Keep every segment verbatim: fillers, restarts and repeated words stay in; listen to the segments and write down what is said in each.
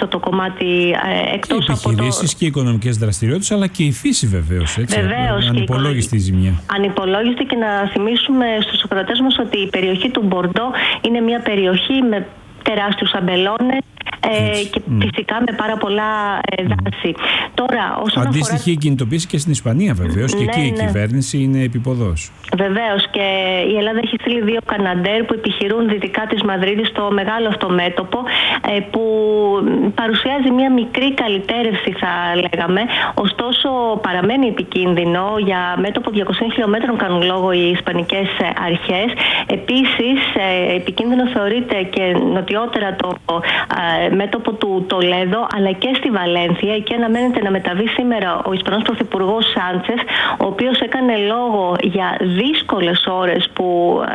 αυτό το κομμάτι ε, εκτός και από επιχειρήσεις το... και οικονομικές δραστηριότητες, αλλά και η φύση βεβαίως. Έτσι, βεβαίως. Ανυπολόγιστη η ζημιά. Ανυπολόγιστη, και να θυμίσουμε στους ακροατές μας ότι η περιοχή του Μπορντό είναι μια περιοχή με τεράστιους αμπελώνες ε, και mm. φυσικά με πάρα πολλά ε, δάση. Mm. Τώρα, όσον αντίστοιχη αφορά... κινητοποίηση και στην Ισπανία βεβαίως, και ναι, εκεί η ναι. κυβέρνηση είναι επιποδός. Βεβαίως, και η Ελλάδα έχει στείλει δύο Καναντέρ που επιχειρούν δυτικά της Μαδρίτης στο μεγάλο αυτό μέτωπο, ε, που παρουσιάζει μια μικρή καλυτέρευση, θα λέγαμε. Ωστόσο παραμένει επικίνδυνο. Για μέτωπο διακοσίων χιλιόμετρων κάνουν λόγο οι ισπανικές αρχές. Επίσης ε, επικίνδυνο θεωρείται και νοτιότερα το ε, μέτωπο του Τολέδο, αλλά και στη Βαλένθια. Εκεί αναμένεται να μεταβεί σήμερα ο Ισπανός Πρωθυπουργός Σάντσεφ, ο οποίος έκανε λόγο για δύσκολες ώρες που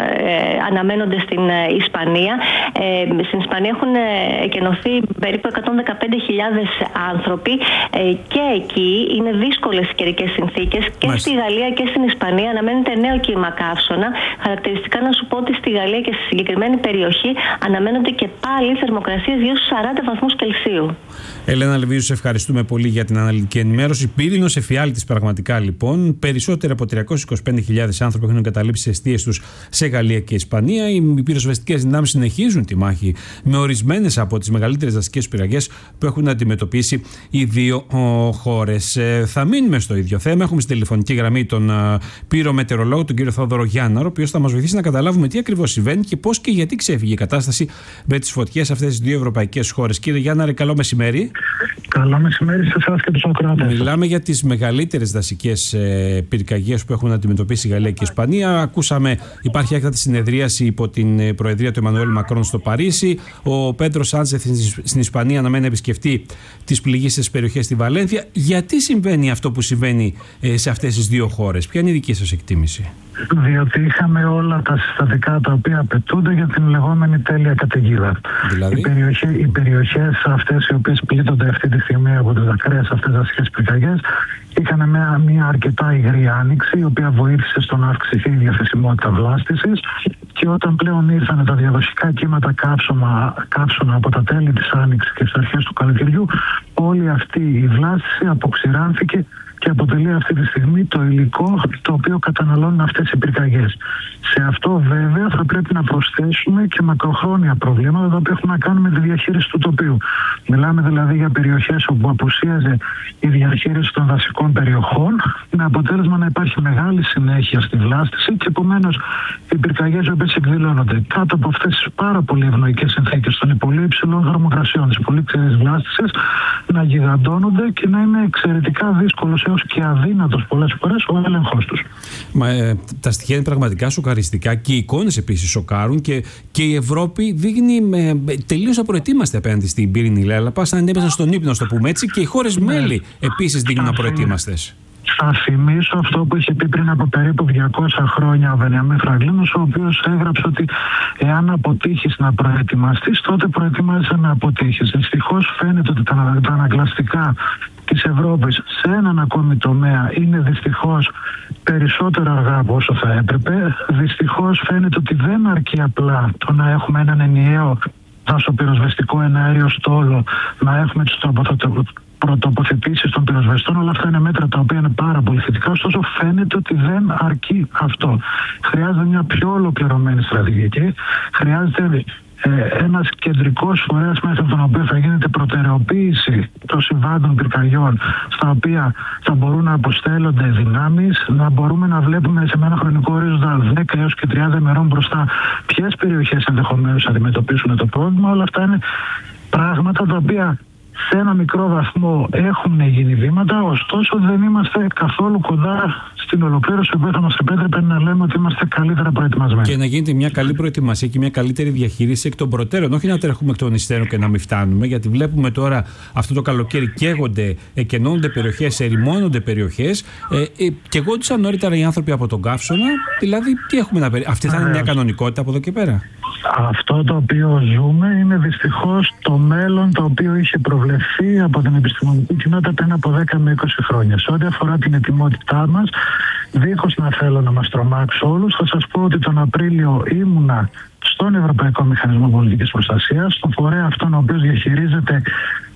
ε, αναμένονται στην ε, Ισπανία. Ε, στην Ισπανία έχουν εκενωθεί περίπου εκατόν δεκαπέντε χιλιάδες άνθρωποι ε, και εκεί είναι δύσκολες οι καιρικές συνθήκες και Μάλιστα. στη Γαλλία και στην Ισπανία αναμένεται νέο κύμα καύσωνα. Χαρακτηριστικά να σου πω ότι στη Γαλλία και στη συγκεκριμένη περιοχή αναμένονται και πάλι θερμοκρασίες γύρω στους σαράντα βαθμούς Κελσίου. Έλενα Λεβίου, σε ευχαριστούμε πολύ για την αναλυτική ενημέρωση. Πύρινος εφιάλτης πραγματικά λοιπόν. Περισσότεροι από τριακόσιες είκοσι πέντε χιλιάδες άνθρωποι έχουν εγκαταλείψει τις εστίες τους σε Γαλλία και Ισπανία. Οι πυροσβεστικές δυνάμεις συνεχίζουν τη μάχη με ορισμένες από τις μεγαλύτερες δασικές πυρκαγιές που έχουν αντιμετωπίσει οι δύο χώρες. Ε, θα μείνουμε στο ίδιο θέμα. Έχουμε στη τηλεφωνική γραμμή τον uh, πυρομετεωρολόγο, τον κύριο Θόδωρο Γιάνναρο, ο οποίος θα μας βοηθήσει να καταλάβουμε τι ακριβώς συμβαίνει και πώς και γιατί ξέφυγε η κατάσταση με τις φωτιές σε αυτές τις δύο ευρωπαϊκές χώρες. Κύριε Γιάνναρε, καλό μεσημέρι. Καλό μεσημέρι σε εσάς και τους ακροατές. Μιλάμε για τις μεγαλύτερες δασικές ε, πυρκαγιές που έχουν αντιμετωπίσει η Γαλλία και η Ισπανία. Ακούσαμε, υπάρχει έκτακτη συνεδρίαση υπό την προεδρία του Εμμανουέλ Μακρόν στο Παρίσι. Ο Πέντρο Σάντσεφ στην Ισπανία αναμένει να επισκεφτεί τις πληγήσεις περιοχές στη Βαλένθια. Γιατί συμβαίνει αυτό που συμβαίνει ε, σε αυτές τις δύο χώρες? Ποια είναι η δική σας εκτίμηση? Διότι είχαμε όλα τα συστατικά τα οποία απαιτούνται για την λεγόμενη τέλεια καταιγίδα. Δηλαδή? Οι, περιοχές, οι περιοχές αυτές οι οποίες πλήττονται αυτή τη στιγμή από τις ακραίες αυτές δασικές πυρκαγιές είχαν μια, μια αρκετά υγρή άνοιξη, η οποία βοήθησε στο να αυξηθεί η διαθεσιμότητα βλάστησης, και όταν πλέον ήρθαν τα διαδοχικά κύματα κάψωνα, κάψωνα από τα τέλη της άνοιξης και τις αρχές του καλοκαιριού, όλη αυτή η βλάστηση αποξηράνθηκε και αποτελεί αυτή τη στιγμή το υλικό το οποίο καταναλώνουν αυτές οι πυρκαγιές. Σε αυτό βέβαια θα πρέπει να προσθέσουμε και μακροχρόνια προβλήματα τα οποία έχουν να κάνουν με τη διαχείριση του τοπίου. Μιλάμε δηλαδή για περιοχές όπου απουσίαζε η διαχείριση των δασικών περιοχών, με αποτέλεσμα να υπάρχει μεγάλη συνέχεια στη βλάστηση και επομένως οι πυρκαγιές οι οποίες εκδηλώνονται κάτω από αυτές τις πάρα πολύ ευνοϊκές συνθήκες των πολύ υψηλών θερμοκρασιών, της πολύ ξερής βλάστησης, να γιγαντώνονται και να είναι εξαιρετικά δύσκολος έως και αδύνατος πολλές φορές ο έλεγχος τους. Μα, ε, τα στοιχεία είναι πραγματικά σοκαριστικά και οι εικόνες επίσης σοκάρουν, και, και η Ευρώπη δείχνει ε, τελείως απροετοίμαστε απέναντι στην πύρινη λέλαπα, σαν ανέβασαν στον ύπνο, να το πούμε έτσι, και οι χώρες μέλη επίσης δείχνουν απροετοίμαστες. Θα θυμίσω αυτό που είχε πει πριν από περίπου διακόσια χρόνια ο Βενιαμίν Φραγκλίνος, ο οποίος έγραψε ότι εάν αποτύχεις να προετοιμαστείς, τότε προετοιμάζεσαι να αποτύχεις. Δυστυχώς φαίνεται ότι τα, τα ανακλαστικά της Ευρώπης σε έναν ακόμη τομέα είναι δυστυχώς περισσότερο αργά από όσο θα έπρεπε. Δυστυχώς φαίνεται ότι δεν αρκεί απλά το να έχουμε έναν ενιαίο δασοπυροσβεστικό εναέριο στόλο, να έχουμε τις πρωτοποθετήσεις των πυροσβεστών. Όλα αυτά είναι μέτρα τα οποία είναι πάρα πολύ θετικά, ωστόσο φαίνεται ότι δεν αρκεί αυτό. Χρειάζεται μια πιο ολοκληρωμένη στρατηγική, χρειάζεται ε, ένας κεντρικός φορέας μέσα από τον οποίο θα γίνεται προτεραιοποίηση των συμβάντων πυρκαγιών, στα οποία θα μπορούν να αποστέλλονται δυνάμεις, να μπορούμε να βλέπουμε σε ένα χρονικό ορίζοντα δέκα έως και τριάντα ημερών μπροστά ποιες περιοχές ενδεχομένως αντιμετωπίσουν το πρόβλημα. Όλα αυτά είναι πράγματα τα οποία σε ένα μικρό βαθμό έχουν γίνει βήματα, ωστόσο δεν είμαστε καθόλου κοντά στην ολοκλήρωση που θα μας επέτρεπε να λέμε ότι είμαστε καλύτερα προετοιμασμένοι. Και να γίνεται μια καλή προετοιμασία και μια καλύτερη διαχείριση εκ των προτέρων. Όχι να τρέχουμε εκ των υστέρων και να μην φτάνουμε, γιατί βλέπουμε τώρα αυτό το καλοκαίρι καίγονται, εκενώνονται περιοχές, ερημώνονται περιοχές. Ε, ε, καιγόντουσαν νωρίτερα οι άνθρωποι από τον καύσωνα. Δηλαδή, τι έχουμε να περιμένουμε? Αυτή θα είναι μια κανονικότητα από εδώ και πέρα? Αυτό το οποίο ζούμε είναι δυστυχώς το μέλλον το οποίο είχε προβλεφθεί από την επιστημονική κοινότητα πριν από δέκα με είκοσι χρόνια. Σε ό,τι αφορά την ετοιμότητά μας, δίχως να θέλω να μας τρομάξω όλους, θα σας πω ότι τον Απρίλιο ήμουνα στον Ευρωπαϊκό Μηχανισμό Πολιτικής Προστασίας, στον φορέα αυτόν ο οποίος διαχειρίζεται